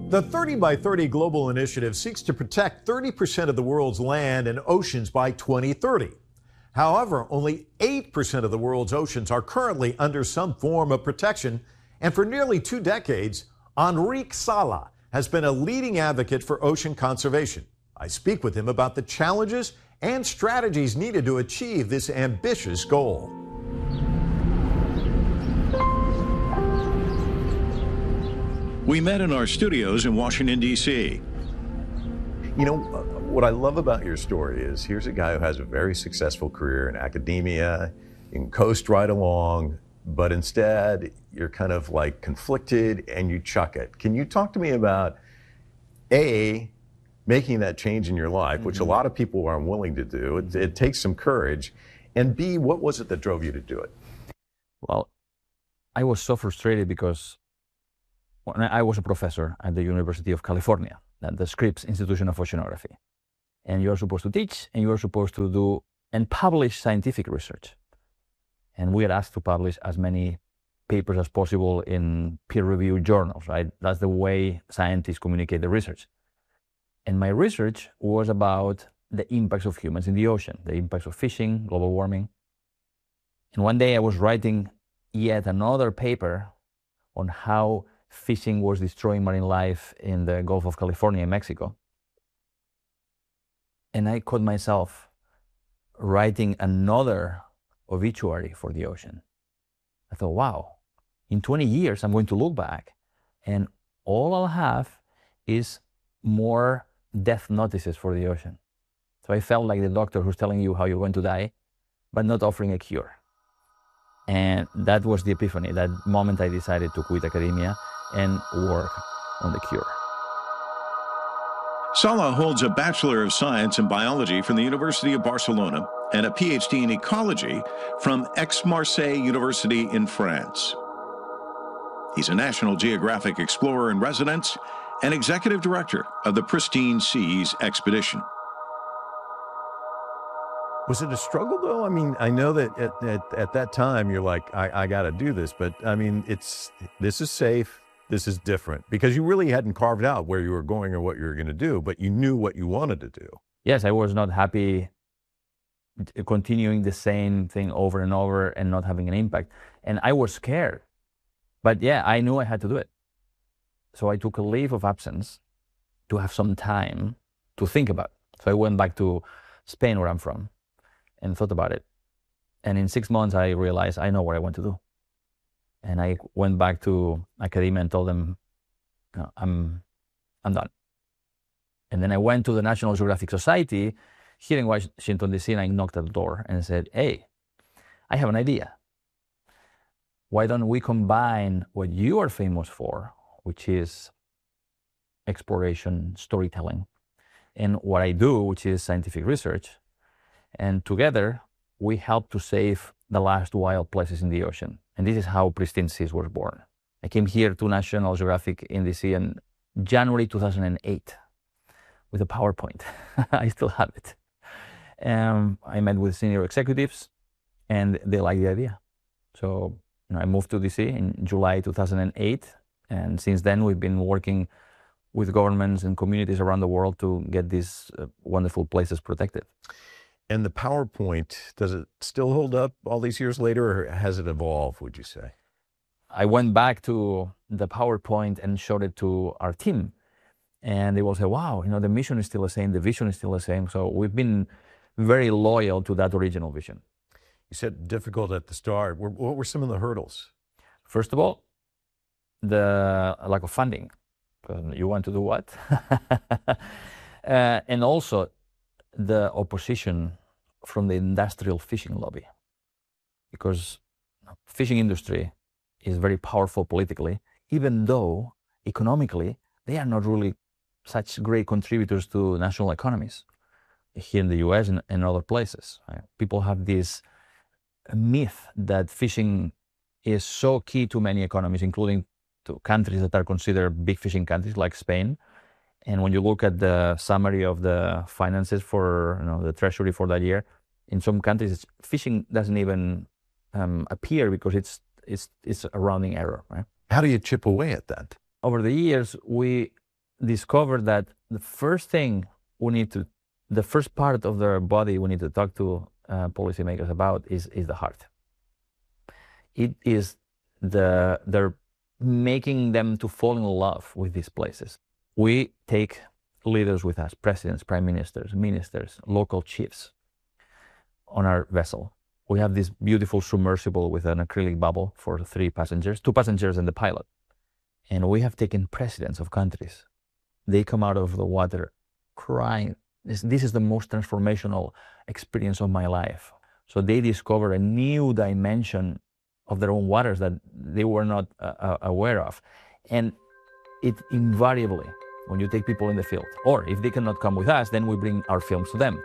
The 30 by 30 Global Initiative seeks to protect 30% of the world's land and oceans by 2030. However, only 8% of the world's oceans are currently under some form of protection, and for nearly 2 decades, Enrique Sala has been a leading advocate for ocean conservation. I speak with him about the challenges and strategies needed to achieve this ambitious goal. We met in our studios in Washington, D.C. You know, what I love about your story is here's a guy who has a very successful career in academia, you can coast right along, but instead you're kind of like conflicted and you chuck it. Can you talk to me about, A, making that change in your life, which a lot of people are unwilling to do. It takes some courage. And B, what was it that drove you to do it? Well, I was so frustrated because when I was a professor at the University of California, at the Scripps Institution of Oceanography. And you're supposed to teach, and you're supposed to do and publish scientific research. And we are asked to publish as many papers as possible in peer-reviewed journals, right? That's the way scientists communicate the research. And my research was about the impacts of humans in the ocean, the impacts of fishing, global warming. And one day I was writing yet another paper on how fishing was destroying marine life in the Gulf of California in Mexico. And I caught myself writing another obituary for the ocean. I thought, wow, in 20 years, I'm going to look back and all I'll have is more death notices for the ocean. So I felt like the doctor who's telling you how you're going to die, but not offering a cure. And that was the epiphany, that moment I decided to quit academia and work on the cure. Sala holds a Bachelor of Science in Biology from the University of Barcelona and a PhD in Ecology from Aix-Marseille University in France. He's a National Geographic Explorer in Residence and Executive Director of the Pristine Seas Expedition. Was it a struggle, though? I mean, I know that at that time, you're like, I got to do this. But, I mean, this is safe. This is different. Because you really hadn't carved out where you were going or what you were going to do, but you knew what you wanted to do. Yes, I was not happy continuing the same thing over and over and not having an impact. And I was scared. But, yeah, I knew I had to do it. So I took a leave of absence to have some time to think about it. So I went back to Spain, where I'm from, and thought about it. And in 6 months, I realized I know what I want to do. And I went back to academia and told them, no, I'm done. And then I went to the National Geographic Society here in Washington, D.C., and I knocked at the door and said, hey, I have an idea. Why don't we combine what you are famous for, which is exploration, storytelling, and what I do, which is scientific research, and together we help to save the last wild places in the ocean. And this is how Pristine Seas was born. I came here to National Geographic in DC in January 2008 with a PowerPoint. I still have it. I met with senior executives and they liked the idea. So I moved to DC in July 2008. And since then, we've been working with governments and communities around the world to get these wonderful places protected. And the PowerPoint, does it still hold up all these years later, or has it evolved, would you say? I went back to the PowerPoint and showed it to our team. And they will say, wow, the mission is still the same, the vision is still the same. So we've been very loyal to that original vision. You said difficult at the start. What were some of the hurdles? First of all, the lack of funding. You want to do what? And also the opposition from the industrial fishing lobby, because fishing industry is very powerful politically, even though economically they are not really such great contributors to national economies here in the US and other places. Right? People have this myth that fishing is so key to many economies, including to countries that are considered big fishing countries like Spain. And when you look at the summary of the finances for the treasury for that year, in some countries, fishing doesn't even appear because it's a rounding error. Right? How do you chip away at that? Over the years, we discovered that the first part of their body we need to talk to policymakers about is the heart. It is they're making them to fall in love with these places. We take leaders with us, presidents, prime ministers, local chiefs on our vessel. We have this beautiful submersible with an acrylic bubble for 3 passengers, 2 passengers and the pilot. And we have taken presidents of countries. They come out of the water crying. This is the most transformational experience of my life. So they discover a new dimension of their own waters that they were not aware of. And it invariably, when you take people in the field, or if they cannot come with us, then we bring our films to them.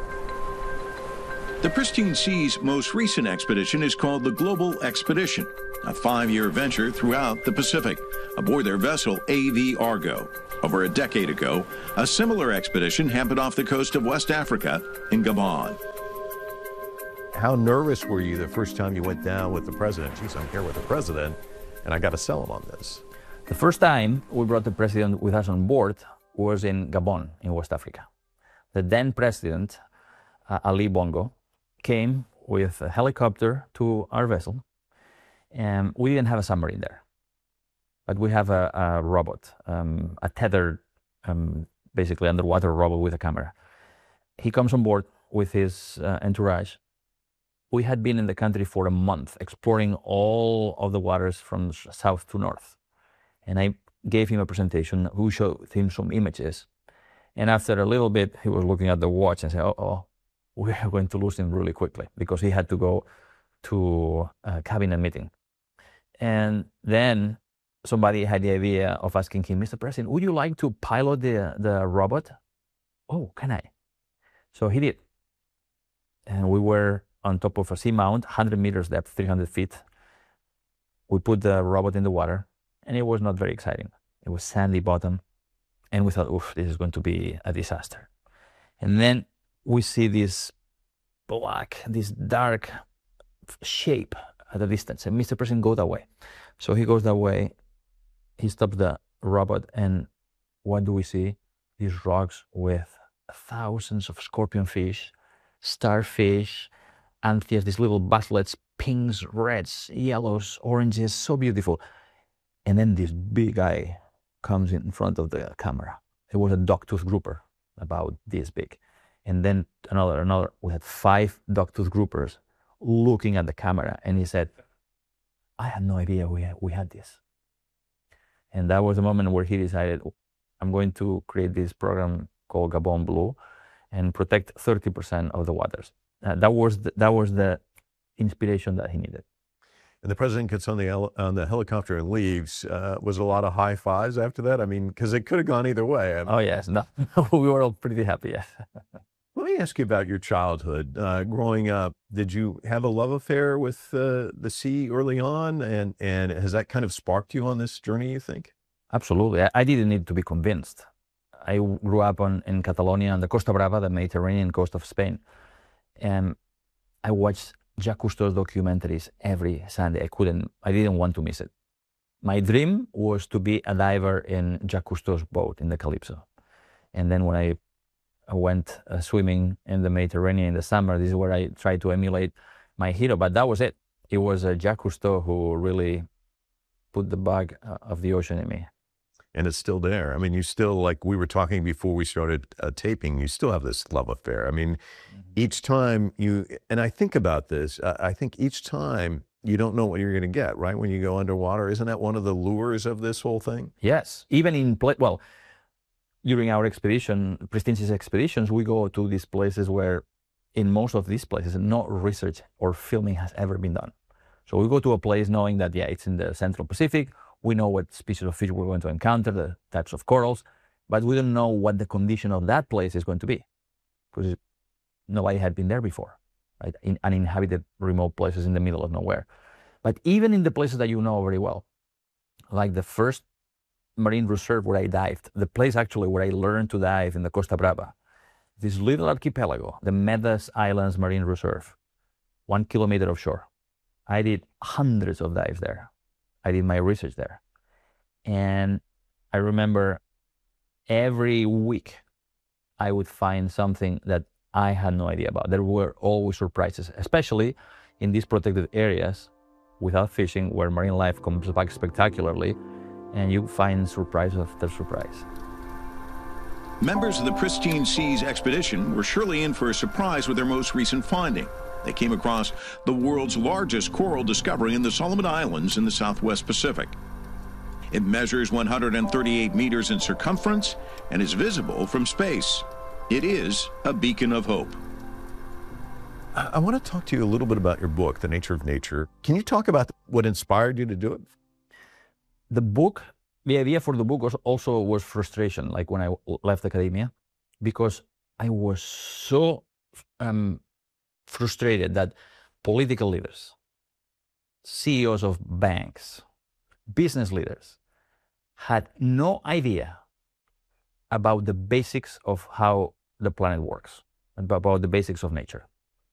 The Pristine Seas' most recent expedition is called the Global Expedition, a 5-year venture throughout the Pacific aboard their vessel AV Argo. Over a decade ago, a similar expedition happened off the coast of West Africa in Gabon. How nervous were you the first time you went down with the president? Geez, I'm here with the president, and I got to sell him on this. The first time we brought the president with us on board was in Gabon, in West Africa. The then president, Ali Bongo, came with a helicopter to our vessel, and we didn't have a submarine there, but we have a robot, a tethered, basically underwater robot with a camera. He comes on board with his entourage. We had been in the country for a month, exploring all of the waters from south to north. And I gave him a presentation, who showed him some images. And after a little bit, he was looking at the watch and said, oh, we are going to lose him really quickly, because he had to go to a cabinet meeting. And then somebody had the idea of asking him, Mr. President, would you like to pilot the robot? Oh, can I? So he did. And we were on top of a seamount, 100 meters depth, 300 feet. We put the robot in the water, and it was not very exciting. It was sandy bottom, and we thought, oof, this is going to be a disaster. And then we see this dark shape at a distance, and Mr. President, go that way. So he goes that way, he stops the robot, and what do we see? These rocks with thousands of scorpionfish, starfish, anthias, these little basslets, pinks, reds, yellows, oranges, so beautiful. And then this big eye comes in front of the camera. It was a dog-tooth grouper, about this big. And then another. We had 5 dog-tooth groupers looking at the camera. And he said, I had no idea we had this. And that was the moment where he decided, I'm going to create this program called Gabon Blue and protect 30% of the waters. That was the inspiration that he needed. And the president gets on the helicopter and leaves. Was it a lot of high fives after that? I mean, because it could have gone either way. Oh, yes. No, we were all pretty happy, yes. Let me ask you about your childhood. Growing up, did you have a love affair with the sea early on? And has that kind of sparked you on this journey, you think? Absolutely. I didn't need to be convinced. I grew up in Catalonia, on the Costa Brava, the Mediterranean coast of Spain. And I watched Jacques Cousteau's documentaries every Sunday. I didn't want to miss it. My dream was to be a diver in Jacques Cousteau's boat in the Calypso. And then when I went swimming in the Mediterranean in the summer, this is where I tried to emulate my hero. But that was it. It was Jacques Cousteau who really put the bug of the ocean in me. And it's still there. I mean, you still, like we were talking before we started taping, you still have this love affair. I mean, each time and I think about this, I think each time you don't know what you're going to get, right? When you go underwater, isn't that one of the lures of this whole thing? Yes. Even during our expedition, Pristine Seas expeditions, we go to these places where in most of these places, no research or filming has ever been done. So we go to a place knowing that, it's in the Central Pacific. We know what species of fish we're going to encounter, the types of corals, but we don't know what the condition of that place is going to be, because nobody had been there before, right? In uninhabited, remote places in the middle of nowhere. But even in the places that you know very well, like the first marine reserve where I dived, the place actually where I learned to dive in the Costa Brava, this little archipelago, the Medas Islands Marine Reserve, 1 kilometer offshore. I did hundreds of dives there. I did my research there. And I remember every week I would find something that I had no idea about. There were always surprises, especially in these protected areas without fishing, where marine life comes back spectacularly, and you find surprise after surprise. Members of the Pristine Seas expedition were surely in for a surprise with their most recent finding. They came across the world's largest coral discovery in the Solomon Islands in the Southwest Pacific. It measures 138 meters in circumference and is visible from space. It is a beacon of hope. I want to talk to you a little bit about your book, The Nature of Nature. Can you talk about what inspired you to do it? The book, the idea for the book also was frustration, like when I left academia, because I was so frustrated that political leaders, CEOs of banks, business leaders had no idea about the basics of how the planet works, about the basics of nature.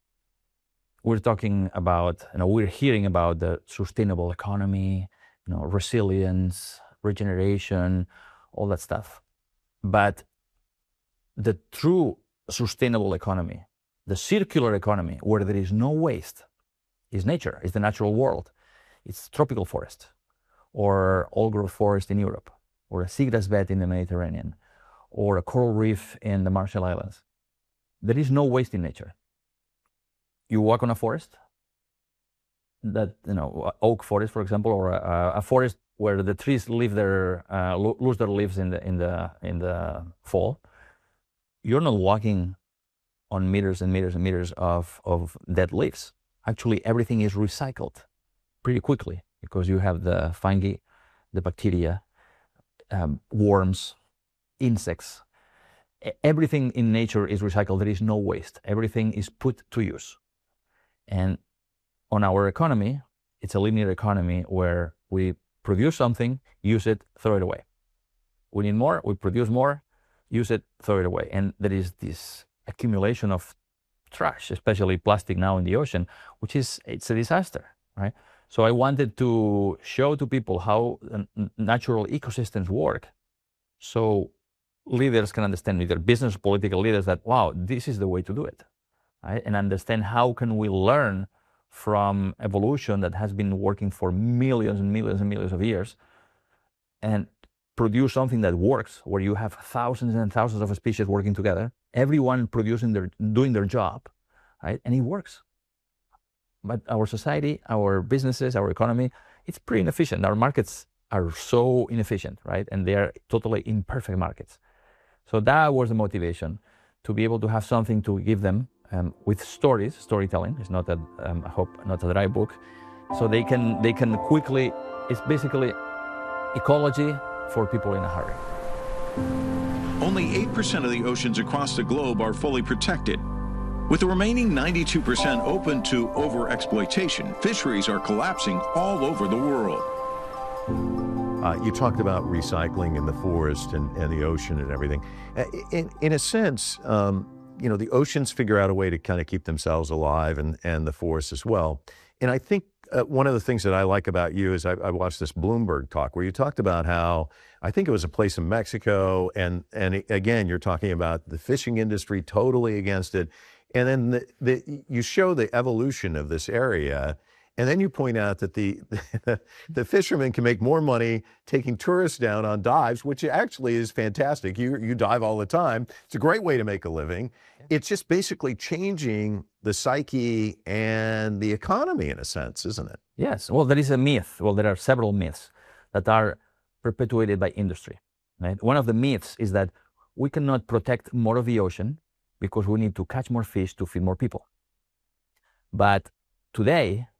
We're talking about, we're hearing about the sustainable economy, resilience, regeneration, all that stuff. But the true sustainable economy, the circular economy, where there is no waste, is nature, is the natural world. It's tropical forest, or old-growth forest in Europe, or a seagrass bed in the Mediterranean, or a coral reef in the Marshall Islands. There is no waste in nature. You walk on a forest, that oak forest, for example, or a forest where the trees leave lose their leaves in the fall. You're not walking on meters and meters and meters of dead leaves. Actually, everything is recycled pretty quickly because you have the fungi, the bacteria, worms, insects. Everything in nature is recycled. There is no waste. Everything is put to use. And on our economy, it's a linear economy where we produce something, use it, throw it away. We need more, we produce more, use it, throw it away. And there is this accumulation of trash, especially plastic now in the ocean, it's a disaster, right? So I wanted to show to people how natural ecosystems work, so leaders can understand, either business, political leaders, that, wow, this is the way to do it, right? And understand how can we learn from evolution that has been working for millions and millions and millions of years and produce something that works, where you have thousands and thousands of species working together, everyone doing their job, right? And it works. But our society, our businesses, our economy, it's pretty inefficient. Our markets are so inefficient, right? And they are totally imperfect markets. So that was the motivation, to be able to have something to give them with storytelling. It's not I hope not a dry book. So they can quickly, it's basically ecology for people in a hurry. Only 8% of the oceans across the globe are fully protected. With the remaining 92% open to overexploitation, fisheries are collapsing all over the world. You talked about recycling in the forest and the ocean and everything. In a sense, the oceans figure out a way to kind of keep themselves alive, and the forests as well. And I think one of the things that I like about you is I watched this Bloomberg talk where you talked about how, I think it was a place in Mexico, and again, you're talking about the fishing industry totally against it. And then you show the evolution of this area, and then you point out that the fishermen can make more money taking tourists down on dives, which actually is fantastic. You dive all the time. It's a great way to make a living. It's just basically changing the psyche and the economy in a sense, isn't it? Yes. Well, there is a myth. Well, there are several myths that are perpetuated by industry, right? One of the myths is that we cannot protect more of the ocean because we need to catch more fish to feed more people. But today,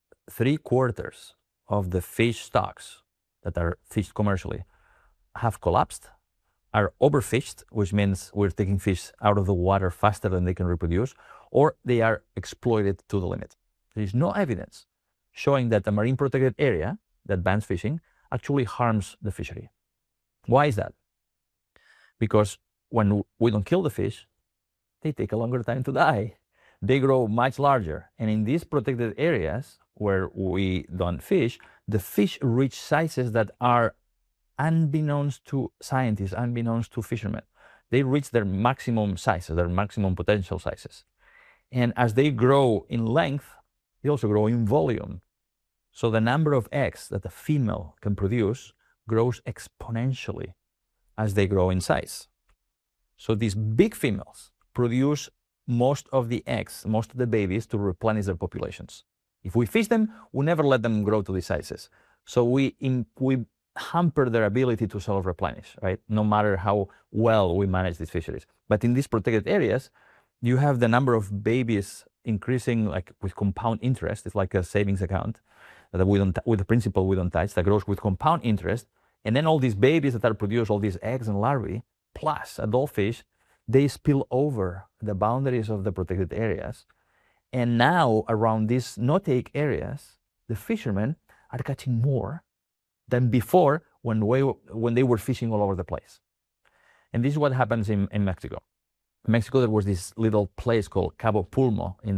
3/4 of the fish stocks that are fished commercially have collapsed, are overfished, which means we're taking fish out of the water faster than they can reproduce, or they are exploited to the limit. There is no evidence showing that a marine protected area that bans fishing actually harms the fishery. Why is that? Because when we don't kill the fish, they take a longer time to die. They grow much larger. And in these protected areas where we don't fish, the fish reach sizes that are unbeknownst to scientists, unbeknownst to fishermen, they reach their maximum sizes, their maximum potential sizes. And as they grow in length, they also grow in volume. So the number of eggs that a female can produce grows exponentially as they grow in size. So these big females produce most of the eggs, most of the babies, to replenish their populations. If we fish them, we never let them grow to these sizes. So we hamper their ability to self-replenish, right? No matter how well we manage these fisheries. But in these protected areas, you have the number of babies increasing like with compound interest. It's like a savings account that we don't, with the principal we don't touch, that grows with compound interest. And then all these babies that are produced, all these eggs and larvae, plus adult fish, they spill over the boundaries of the protected areas. And now around these no-take areas, the fishermen are catching more than before when they were fishing all over the place. And this is what happens in Mexico. In Mexico, there was this little place called Cabo Pulmo in